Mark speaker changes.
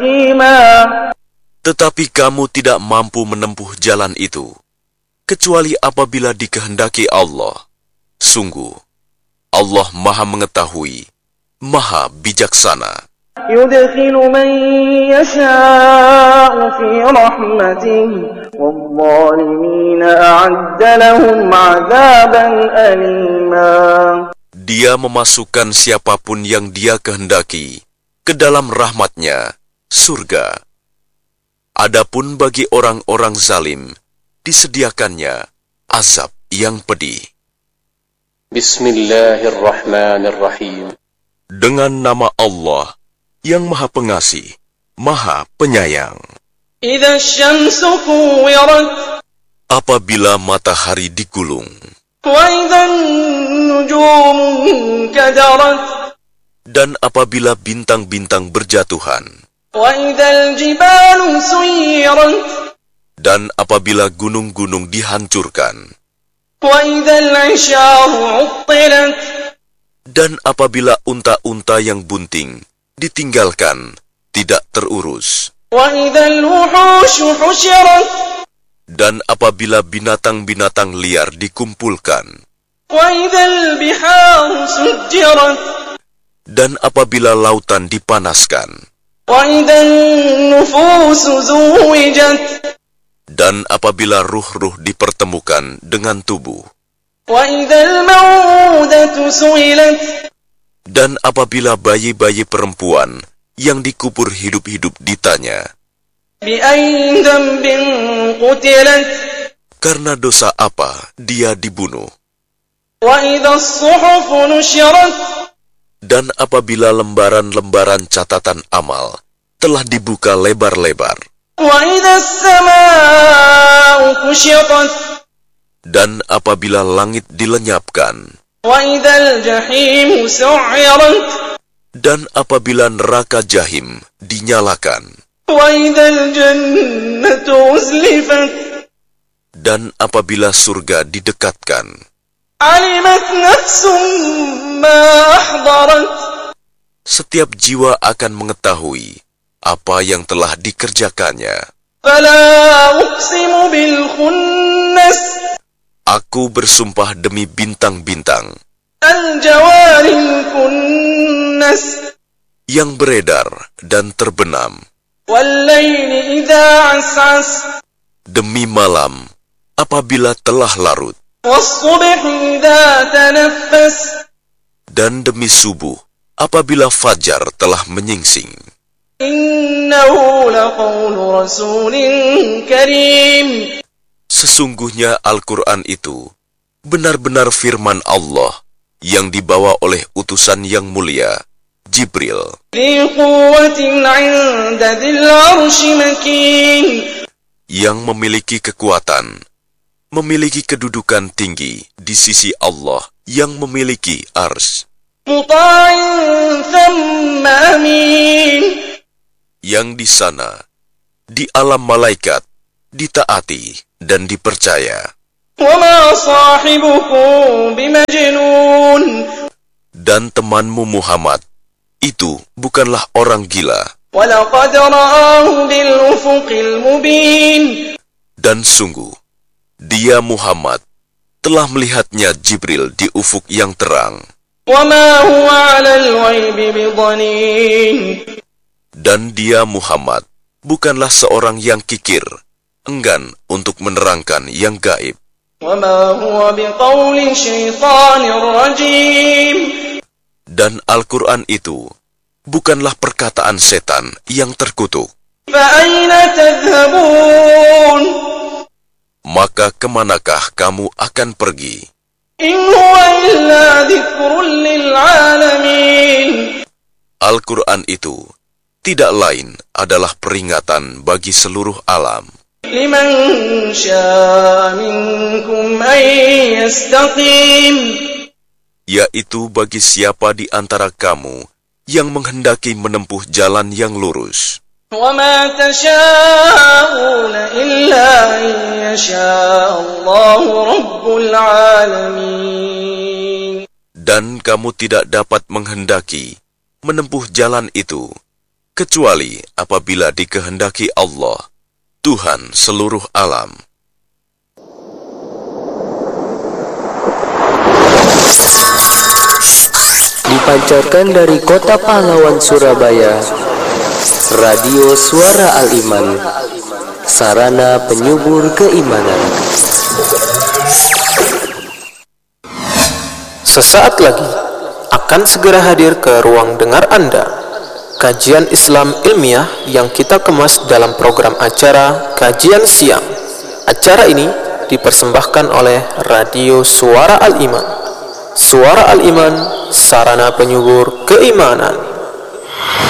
Speaker 1: مستقيما.
Speaker 2: Tetapi kamu tidak mampu menempuh jalan itu, kecuali apabila dikehendaki Allah. Sungguh, Allah Maha Mengetahui, Maha Bijaksana.
Speaker 1: يدخل من يشاء في رحمته والظالمين أعد لهم عذابا أليما.
Speaker 2: Dia memasukkan siapapun yang Dia kehendaki ke dalam rahmat-Nya, surga. Adapun bagi orang-orang zalim, disediakannya azab yang pedih.
Speaker 3: Bismillahirrahmanirrahim.
Speaker 2: Dengan nama Allah yang Maha Pengasih, Maha Penyayang.
Speaker 1: إذا الشمس كورت
Speaker 2: Apabila matahari digulung,
Speaker 1: وإذا النجوم انكدرت
Speaker 2: dan apabila bintang-bintang berjatuhan,
Speaker 1: وإذا الجبال سيرت
Speaker 2: dan apabila gunung-gunung dihancurkan,
Speaker 1: وإذا العشار عطلت
Speaker 2: dan apabila unta-unta yang bunting ditinggalkan, tidak terurus,
Speaker 1: وإذا الوحوش حشرت
Speaker 2: dan apabila binatang-binatang liar dikumpulkan,
Speaker 1: وإذا البحار سجرت
Speaker 2: dan apabila lautan dipanaskan,
Speaker 1: وإذا النفوس زوجت
Speaker 2: dan apabila ruh-ruh dipertemukan dengan tubuh,
Speaker 1: وإذا الموءودة سئلت
Speaker 2: dan apabila bayi-bayi perempuan yang dikubur hidup-hidup ditanya,
Speaker 1: بأي ذنب قتلت
Speaker 2: karena dosa apa dia dibunuh,
Speaker 1: وإذا الصحف نشرت
Speaker 2: dan apabila lembaran-lembaran catatan amal telah dibuka lebar-lebar,
Speaker 1: وإذا السماء كشطت
Speaker 2: dan apabila langit dilenyapkan,
Speaker 1: وإذا الجحيم سعرت
Speaker 2: dan apabila neraka jahim dinyalakan,
Speaker 1: وإذا الجنة أزلفت
Speaker 2: dan apabila surga didekatkan,
Speaker 1: علمت نفس ما أحضرت
Speaker 2: setiap jiwa akan mengetahui apa yang telah dikerjakannya.
Speaker 1: فلا أقسم بالخنس
Speaker 2: Aku bersumpah demi bintang-bintang
Speaker 1: الجوار الكنس
Speaker 2: yang beredar dan terbenam,
Speaker 1: والليل إذا عسعس
Speaker 2: demi malam apabila telah larut,
Speaker 1: والصبح إذا تنفس
Speaker 2: dan demi subuh apabila fajar telah menyingsing.
Speaker 1: إنه لقول رسول كريم
Speaker 2: Sesungguhnya Al-Quran itu benar-benar firman Allah yang dibawa oleh utusan yang mulia, Jibril,
Speaker 1: ذي قوة عند ذي العرش مكين
Speaker 2: yang memiliki kekuatan, memiliki kedudukan tinggi di sisi Allah yang memiliki ars,
Speaker 1: مطاع ثم أمين
Speaker 2: yang di sana, di alam malaikat, ditaati dan dipercaya.
Speaker 1: وما صاحبكم بمجنون
Speaker 2: Dan temanmu Muhammad, itu bukanlah orang gila.
Speaker 1: ولقد رآه بالأفق المبين
Speaker 2: Dan sungguh, dia Muhammad telah melihatnya Jibril di ufuk yang terang.
Speaker 1: وما هو على الغيب بضنين
Speaker 2: Dan dia Muhammad bukanlah seorang yang kikir, enggan untuk menerangkan yang gaib.
Speaker 1: وما هو بقول شيطان رجيم
Speaker 2: Dan Al-Quran itu bukanlah perkataan setan yang terkutuk.
Speaker 1: فأين تذهبون
Speaker 2: Maka kemanakah kamu akan pergi?
Speaker 1: إن هو إلا ذكر للعالمين
Speaker 2: Al-Quran itu tidak lain adalah peringatan bagi seluruh alam.
Speaker 1: لمن شاء منكم أن يستقيم
Speaker 2: Yaitu bagi siapa di antara kamu yang menghendaki menempuh jalan yang lurus.
Speaker 1: وما تشاءون إلا أن يشاء الله رب العالمين
Speaker 2: Dan kamu tidak dapat menghendaki menempuh jalan itu, kecuali apabila dikehendaki Allah, Tuhan seluruh alam.
Speaker 4: Dipancarkan dari Kota Pahlawan, Surabaya, Radio Suara Al-Iman, sarana penyubur keimanan.
Speaker 5: Sesaat lagi akan segera hadir ke ruang dengar Anda, kajian Islam ilmiah yang kita kemas dalam program acara Kajian Siang. Acara ini dipersembahkan oleh Radio Suara Al-Iman. Suara Al-Iman, sarana penyubur keimanan.